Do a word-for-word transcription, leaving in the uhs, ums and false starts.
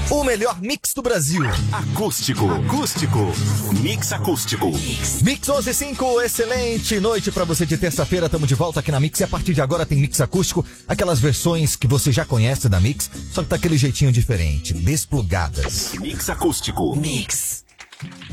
O melhor mix do Brasil. Acústico. Acústico. Mix acústico. Mix onze e cinco, excelente noite pra você de terça-feira. Tamo de volta aqui na Mix e a partir de agora tem mix acústico. Aquelas versões que você já conhece da Mix, só que tá aquele jeitinho diferente. Desplugadas. Mix acústico. Mix.